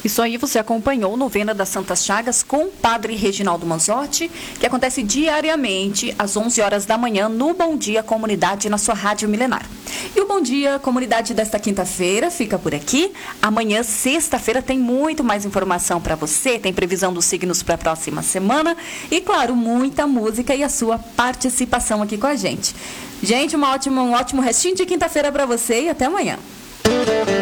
Isso aí, você acompanhou Novena das Santas Chagas com o Padre Reginaldo Manzotti, que acontece diariamente às 11 horas da manhã no Bom Dia Comunidade, na sua Rádio Milenar. E o Bom Dia Comunidade desta quinta-feira fica por aqui. Amanhã, sexta-feira, tem muito mais informação para você, tem previsão dos signos para a próxima semana e, claro, muita música e a sua participação aqui com a gente. Gente, um ótimo restinho de quinta-feira para você e até amanhã.